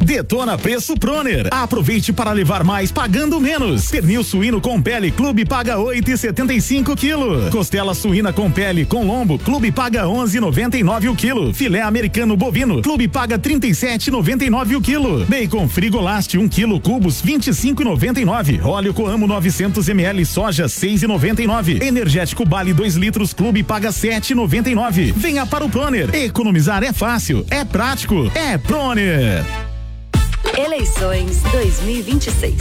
Detona preço Proner. Aproveite para levar mais pagando menos. Pernil suíno com pele Clube paga 8,75 kg. Costela suína com pele com lombo Clube paga 11,99 o quilo. Filé americano bovino Clube paga 37,99 o quilo. Bacon Frigolast 1 kg cubos 25,99. Óleo Coamo 900 ml soja 6,99. Energético Bali 2 litros Clube paga 7,99. Venha para o Proner. Economizar é fácil, é prático, é Proner. Eleições 2026.